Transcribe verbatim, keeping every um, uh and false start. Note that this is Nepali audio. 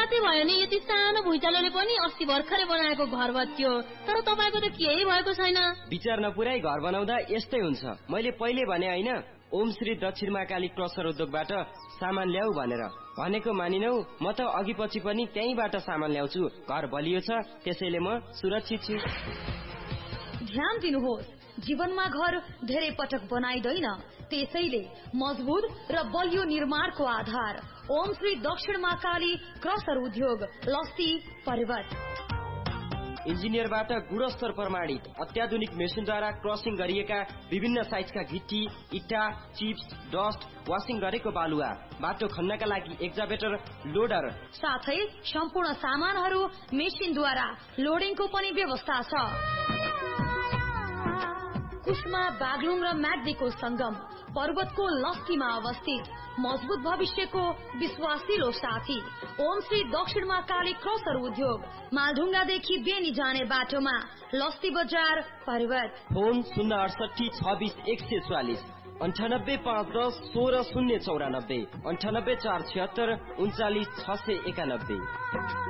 रातै भयो नि यति सानो भुइँचालोले पनि अस्ति भर्खरै बनाएको घर भत्यो तर तपाईको त केही भएको छैन। विचार नपुर्याई घर बनाउँदा यस्तै हुन्छ। मैले पहिले भने हैन ओम श्री दक्षिण महाकाली क्रसर उद्योगबाट सामान ल्याऊ भनेर भनेको मानिनौ। म त अघि पछि पनि त्यहीबाट सामान ल्याउँछु। घर बलियो छ त्यसैले म सुरक्षित छु। ध्यान दिनुहोस् जीवनमा घर धेरै पटक बनाइदैन त्यसैले मजबुत र बलियो निर्माणको आधार ओम श्री दक्षिण महाकाली क्रसर उद्योग लस्सी पर्वत। इन्जिनियरबाट गुणस्तर प्रमाणित अत्याधुनिक मेसिनद्वारा क्रसिङ गरिएका विभिन्न साइजका गिट्टी इट्टा चिप्स डस्ट वासिङ गरेको बालुवा बाटो खन्नका लागि एक्जाभेटर लोडर साथै सम्पूर्ण सामानहरू मेसिनद्वारा लोडिङको पनि व्यवस्था छ। कुस्मा बागलुङ र म्याग्दीको संगम पर्वतको लस्सीमा अवस्थित मजबुत भविष्यको विश्वासिलो साथी ओम श्री दक्षिण महाकाली क्रसर उद्योग मालढुङ्गादेखि बेनी जाने बाटोमा लस्सी बजार पर्वत। फोन शून्य अडसठी छब्बीस एक सय चौवालिस अन्ठानब्बे पाँच दस सोह्र शून्य चौरानब्बे अन्ठानब्बे चार छिहत्तर उन्चालिस छ सय एकानब्बे।